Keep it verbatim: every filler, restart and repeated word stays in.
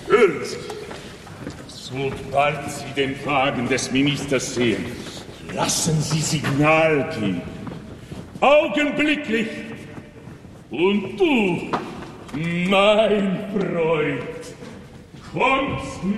Hören Sie, sobald Sie den Wagen des Ministers sehen, lassen Sie Signal geben. Augenblicklich. Und du, mein Freund, kommst